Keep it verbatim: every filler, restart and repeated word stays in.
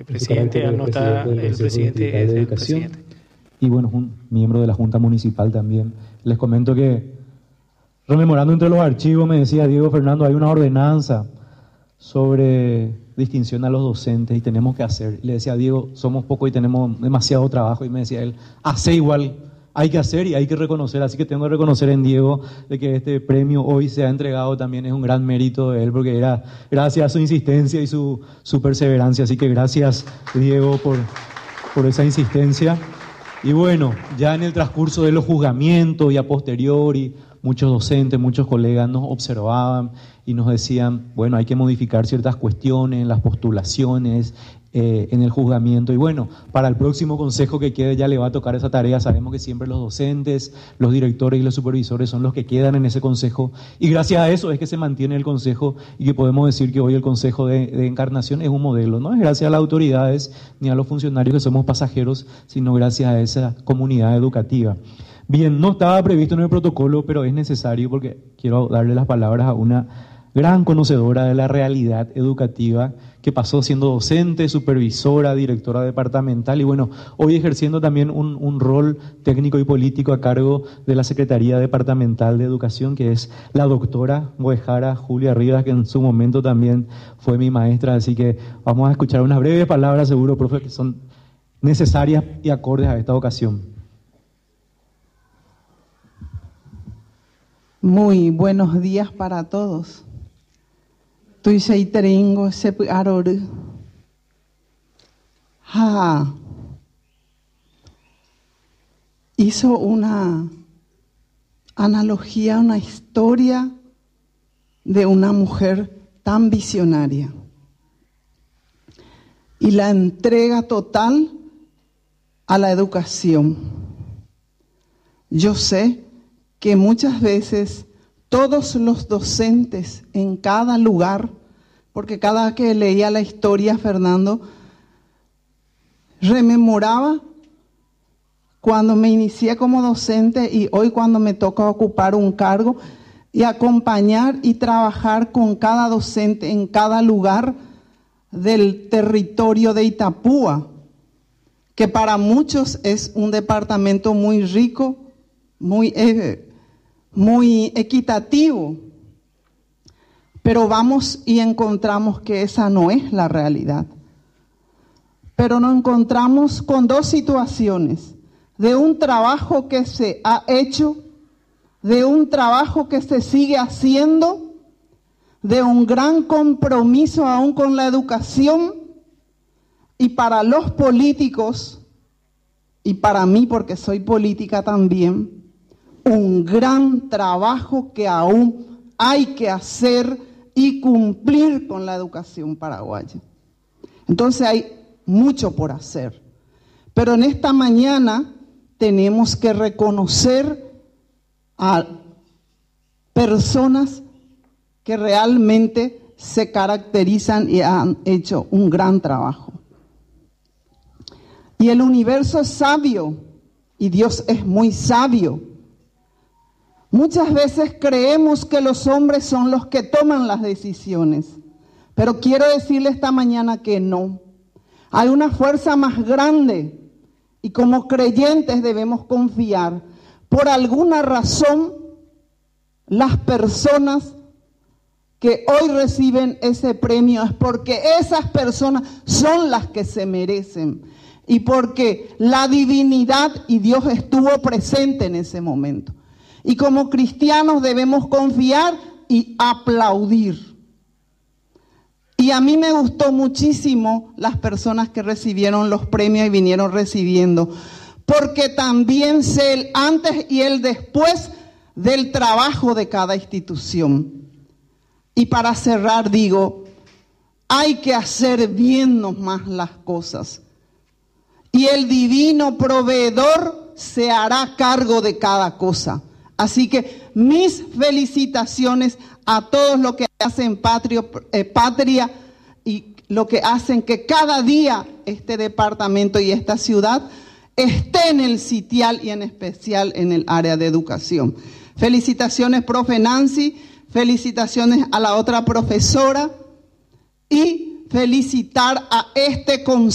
presidente, anota el presidente es el presidente. Y bueno, es un miembro de la Junta Municipal también. Les comento que, rememorando entre los archivos, me decía Diego Fernando, hay una ordenanza sobre distinción a los docentes y tenemos que hacer. Le decía a Diego, somos pocos y tenemos demasiado trabajo. Y me decía él, hace igual, hay que hacer y hay que reconocer. Así que tengo que reconocer en Diego de que este premio hoy se ha entregado también es un gran mérito de él, porque era gracias a su insistencia y su, su perseverancia. Así que gracias, Diego, por, por esa insistencia. Y bueno, ya en el transcurso de los juzgamientos y a posteriori, muchos docentes, muchos colegas nos observaban y nos decían, bueno, hay que modificar ciertas cuestiones, las postulaciones, eh, en el juzgamiento. Y bueno, para el próximo consejo que quede ya le va a tocar esa tarea. Sabemos que siempre los docentes, los directores y los supervisores son los que quedan en ese consejo. Y gracias a eso es que se mantiene el consejo y que podemos decir que hoy el consejo de, de Encarnación es un modelo. No es gracias a las autoridades ni a los funcionarios que somos pasajeros, sino gracias a esa comunidad educativa. Bien, no estaba previsto en el protocolo, pero es necesario porque quiero darle las palabras a una gran conocedora de la realidad educativa que pasó siendo docente, supervisora, directora departamental y bueno, hoy ejerciendo también un, un rol técnico y político a cargo de la Secretaría Departamental de Educación, que es la doctora Guejara Julia Rivas, que en su momento también fue mi maestra. Así que vamos a escuchar unas breves palabras, seguro, profe, que son necesarias y acordes a esta ocasión. Muy buenos días para todos. Tui seiteringo sepu aroru. Ha. Hizo una analogía, una historia de una mujer tan visionaria. Y la entrega total a la educación. Yo sé que muchas veces todos los docentes en cada lugar, porque cada que leía la historia, Fernando, rememoraba cuando me inicié como docente y hoy cuando me toca ocupar un cargo y acompañar y trabajar con cada docente en cada lugar del territorio de Itapúa, que para muchos es un departamento muy rico, muy eh, muy equitativo, pero vamos y encontramos que esa no es la realidad. Pero nos encontramos con dos situaciones, de un trabajo que se ha hecho, de un trabajo que se sigue haciendo, de un gran compromiso aún con la educación, y para los políticos, y para mí porque soy política también, un gran trabajo que aún hay que hacer y cumplir con la educación paraguaya. Entonces hay mucho por hacer. Pero en esta mañana tenemos que reconocer a personas que realmente se caracterizan y han hecho un gran trabajo. Y el universo es sabio y Dios es muy sabio. Muchas veces creemos que los hombres son los que toman las decisiones, pero quiero decirle esta mañana que no. Hay una fuerza más grande y como creyentes debemos confiar. Por alguna razón, las personas que hoy reciben ese premio es porque esas personas son las que se merecen y porque la divinidad y Dios estuvo presente en ese momento. Y como cristianos debemos confiar y aplaudir. Y a mí me gustó muchísimo las personas que recibieron los premios y vinieron recibiendo, porque también sé el antes y el después del trabajo de cada institución. Y para cerrar digo, hay que hacer bien nomás las cosas. Y el divino proveedor se hará cargo de cada cosa. Así que mis felicitaciones a todos los que hacen patrio, eh, patria y lo que hacen que cada día este departamento y esta ciudad esté en el sitial y en especial en el área de educación. Felicitaciones, profe Nancy, felicitaciones a la otra profesora y felicitar a este consejo.